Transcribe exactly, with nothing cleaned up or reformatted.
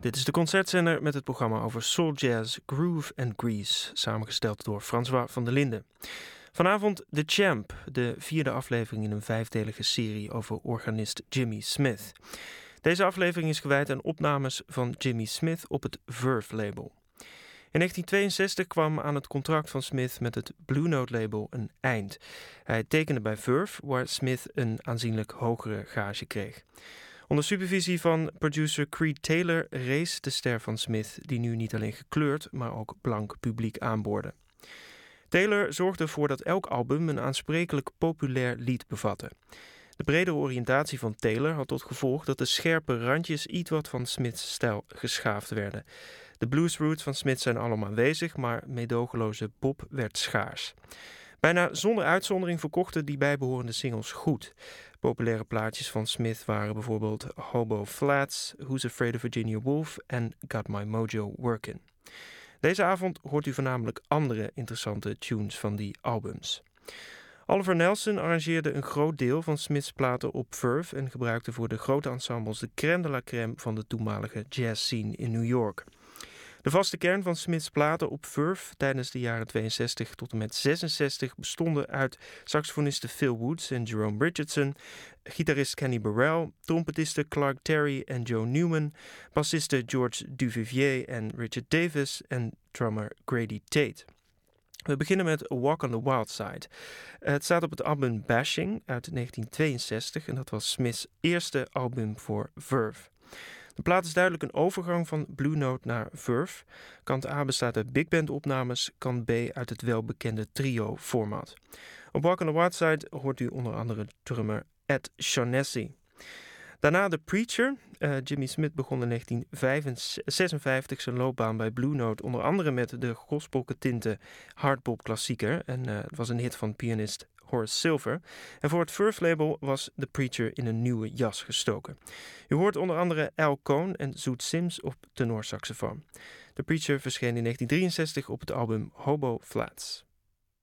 Dit is de Concertzender met het programma over soul jazz, groove en grease, samengesteld door François van der Linden. Vanavond The Champ, de vierde aflevering in een vijfdelige serie over organist Jimmy Smith. Deze aflevering is gewijd aan opnames van Jimmy Smith op het Verve-label. In negentien tweeënzestig kwam aan het contract van Smith met het Blue Note-label een eind. Hij tekende bij Verve, waar Smith een aanzienlijk hogere gage kreeg. Onder supervisie van producer Creed Taylor rees de ster van Smith, die nu niet alleen gekleurd, maar ook blank publiek aanboorde. Taylor zorgde ervoor dat elk album een aansprekelijk populair lied bevatte. De bredere oriëntatie van Taylor had tot gevolg dat de scherpe randjes iets wat van Smiths stijl geschaafd werden. De bluesroots van Smith zijn allemaal aanwezig, maar meedogenloze pop werd schaars. Bijna zonder uitzondering verkochten die bijbehorende singles goed. Populaire plaatjes van Smith waren bijvoorbeeld Hobo Flats, Who's Afraid of Virginia Woolf en Got My Mojo Workin'. Deze avond hoort u voornamelijk andere interessante tunes van die albums. Oliver Nelson arrangeerde een groot deel van Smiths platen op Verve en gebruikte voor de grote ensembles de crème de la crème van de toenmalige jazzscene in New York. De vaste kern van Smiths platen op Verve tijdens de jaren tweeënzestig tot en met zesenzestig bestonden uit saxofonisten Phil Woods en Jerome Richardson, gitarist Kenny Burrell, trompetisten Clark Terry en Joe Newman, bassisten George Duvivier en Richard Davis en drummer Grady Tate. We beginnen met A Walk on the Wild Side. Het staat op het album Bashing uit negentien tweeënzestig en dat was Smiths eerste album voor Verve. De plaat is duidelijk een overgang van Blue Note naar Verve. Kant A bestaat uit big band opnames, kant B uit het welbekende trio-format. Op Walk on the Wild Side hoort u onder andere drummer Ed Shaughnessy. Daarna The Preacher. Uh, Jimmy Smith begon in negentien zesenvijftig zijn loopbaan bij Blue Note, onder andere met de gospelgetinte hardbop klassieker. En uh, het was een hit van pianist Horace Silver. En voor het Verve-label was The Preacher in een nieuwe jas gestoken. U hoort onder andere Al Cohn en Zoot Sims op tenorsaxofoon. The Preacher verscheen in negentien drieënzestig op het album Hobo Flats.